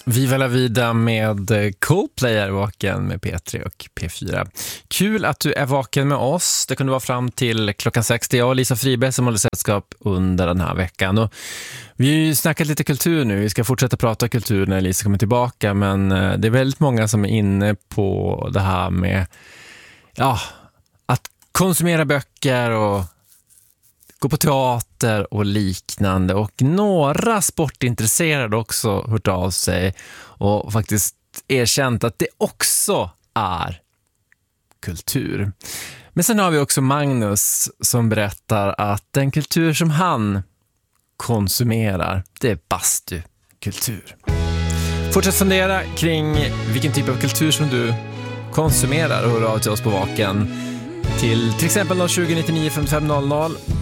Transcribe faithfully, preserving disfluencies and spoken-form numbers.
Viva la vida med Coldplay är vaken med P tre och P fyra. Kul att du är vaken med oss. Det kunde vara fram till klockan sex. Det är jag och Lisa Friberg som håller sällskap under den här veckan. Och vi har ju snackat lite kultur nu. Vi ska fortsätta prata kultur när Lisa kommer tillbaka. Men det är väldigt många som är inne på det här med ja, att konsumera böcker och gå på teater och liknande, och några sportintresserade också hört av sig och faktiskt erkänt att det också är kultur. Men sen har vi också Magnus som berättar att den kultur som han konsumerar, det är bastukultur. Fortsätt fundera kring vilken typ av kultur som du konsumerar och hör av till oss på Vaken till till exempel noll tjugo nittionio femtiofem noll noll.